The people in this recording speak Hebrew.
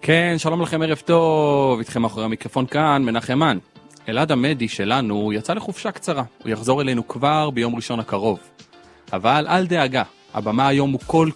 כן, שלום לכם, ערב טוב, איתכם מאחורי המיקרופון כאן, מנחם מן. אלעד עמדי שלנו יצא לחופשה קצרה, הוא יחזור אלינו כבר ביום ראשון הקרוב. אבל אל דאגה, הבמה היום הוא כל